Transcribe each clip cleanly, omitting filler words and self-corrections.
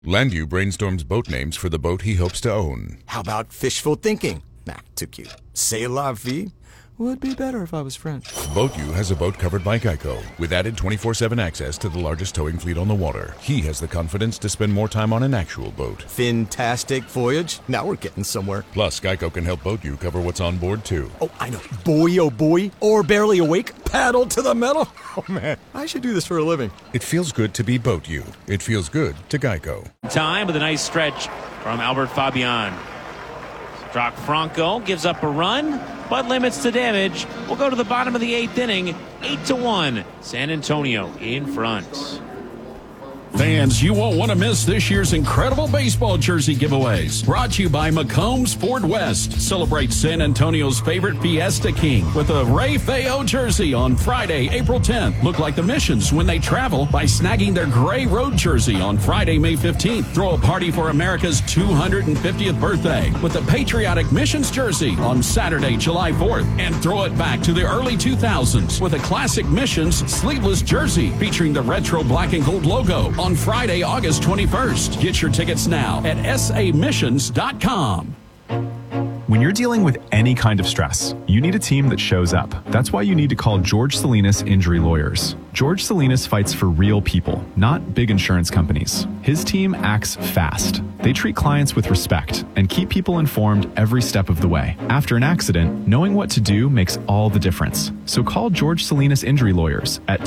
Landau brainstorms boat names for the boat he hopes to own. How about fishful thinking? Nah, too cute. C'est la vie? Would be better if I was French. BoatU has a boat covered by Geico, with added 24/7 access to the largest towing fleet on the water. He has the confidence to spend more time on an actual boat. Fantastic voyage. Now we're getting somewhere. Plus, Geico can help BoatU cover what's on board, too. Oh, I know. Boy, oh boy. Or barely awake. Paddle to the metal. Oh, man. I should do this for a living. It feels good to be BoatU. It feels good to Geico. Time with a nice stretch from Albert Fabian. Brock Franco gives up a run, but limits the damage. We'll go to the bottom of the 8th inning. 8-1. San Antonio in front. Fans, you won't want to miss this year's incredible baseball jersey giveaways. Brought to you by McCombs Ford West. Celebrate San Antonio's favorite Fiesta King with a Ray Feo jersey on Friday, April 10th. Look like the Missions when they travel by snagging their gray road jersey on Friday, May 15th. Throw a party for America's 250th birthday with the patriotic Missions jersey on Saturday, July 4th. And throw it back to the early 2000s with a classic Missions sleeveless jersey featuring the retro black and gold logo on Friday, August 21st. Get your tickets now at samissions.com. When you're dealing with any kind of stress, you need a team that shows up. That's why you need to call George Salinas Injury Lawyers. George Salinas fights for real people, not big insurance companies. His team acts fast. They treat clients with respect and keep people informed every step of the way. After an accident, knowing what to do makes all the difference. So call George Salinas Injury Lawyers at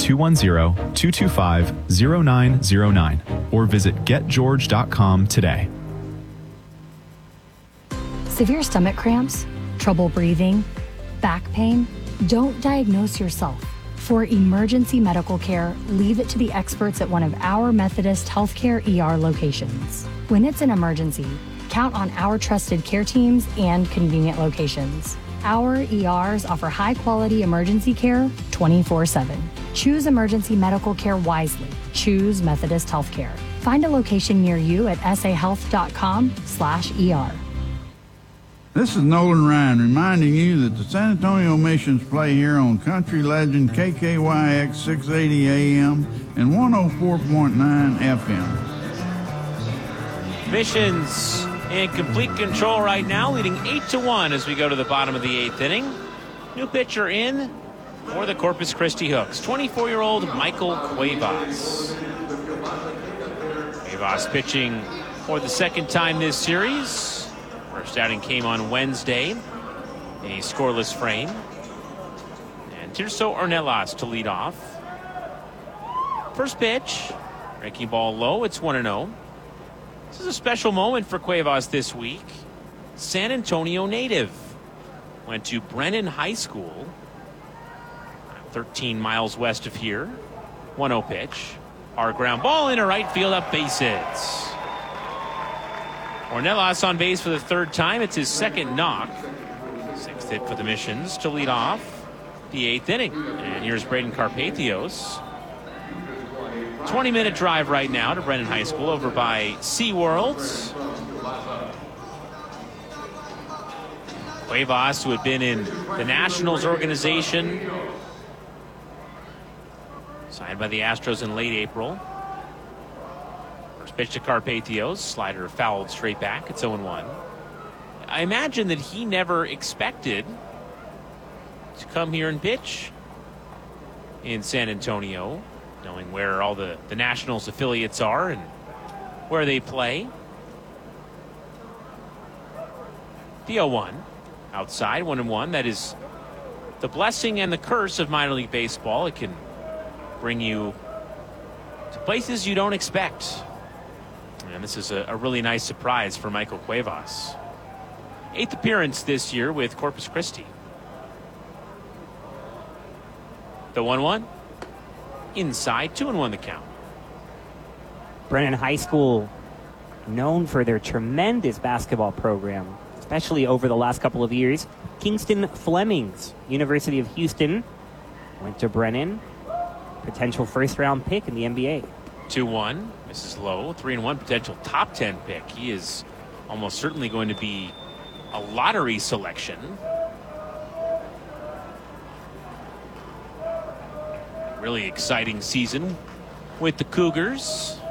210-225-0909 or visit getgeorge.com today. Severe stomach cramps, trouble breathing, back pain? Don't diagnose yourself. For emergency medical care, leave it to the experts at one of our Methodist Healthcare ER locations. When it's an emergency, count on our trusted care teams and convenient locations. Our ERs offer high-quality emergency care 24/7. Choose emergency medical care wisely. Choose Methodist Healthcare. Find a location near you at sahealth.com/ER. This is Nolan Ryan reminding you that the San Antonio Missions play here on Country Legend KKYX 680 AM and 104.9 FM. Missions in complete control right now, leading 8-1 as we go to the bottom of the 8th inning. New pitcher in for the Corpus Christi Hooks, 24-year-old Michael Cuevas. Cuevas pitching for the second time this series. First outing came on Wednesday, a scoreless frame. And Tirso Ornelas to lead off. First pitch, breaking ball low, it's 1-0. This is a special moment for Cuevas this week. San Antonio native. Went to Brennan High School, 13 miles west of here. 1-0 pitch. Our ground ball into right field, up base hits. Ornelas on base for the third time. It's his second knock. Sixth hit for the Missions to lead off the 8th inning. And here's Braden Carpathios. 20-minute drive right now to Brennan High School over by SeaWorld. Cuevas, who had been in the Nationals organization, signed by the Astros in late April. Pitch to Carpathios, slider fouled straight back. It's 0-1. I imagine that he never expected to come here and pitch in San Antonio, knowing where all the Nationals affiliates are and where they play. The 0-1 outside, 1-1. That is the blessing and the curse of minor league baseball. It can bring you to places you don't expect. And this is a really nice surprise for Michael Cuevas. 8th appearance this year with Corpus Christi. The 1-1. Inside, 2-1 the count. Brennan High School, known for their tremendous basketball program, especially over the last couple of years. Kingston Flemings, University of Houston, went to Brennan. Potential first-round pick in the NBA. 2-1. Misses low. 3-1 potential top 10 pick. He is almost certainly going to be a lottery selection. Really exciting season with the Cougars.